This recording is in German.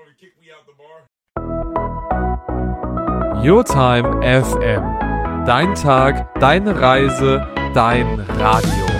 Your Time FM. Dein Tag, deine Reise, dein Radio.